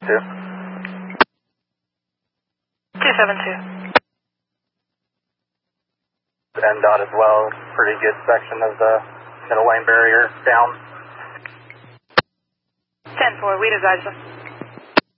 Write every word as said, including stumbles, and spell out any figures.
Two. two seven two. N dot as well. Pretty good section of the middle lane barrier down. ten four, we advise them.